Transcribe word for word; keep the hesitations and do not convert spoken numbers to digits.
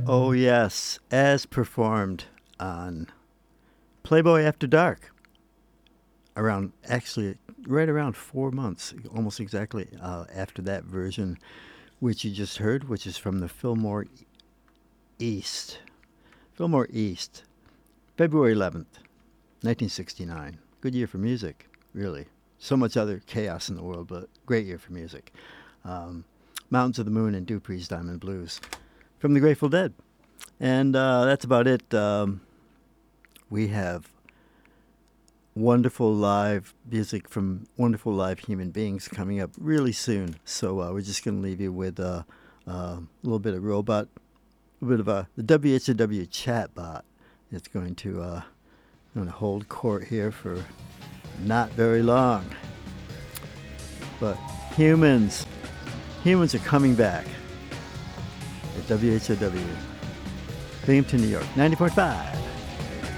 Oh, yes, as performed on Playboy After Dark. Around, actually, right around four months, almost exactly uh, after that version, which you just heard, which is from the Fillmore East. Fillmore East, February eleventh, nineteen sixty-nine. Good year for music, really. So much other chaos in the world, but great year for music. Um, Mountains of the Moon and Dupree's Diamond Blues from the Grateful Dead. And uh, that's about it. Um, we have wonderful live music from wonderful live human beings coming up really soon. So uh, we're just going to leave you with uh, uh, a little bit of robot, a bit of a, the W H O W chatbot. It's going to, uh, going to hold court here for not very long. But humans, humans are coming back at W H O W. Binghamton, New York, ninety point five.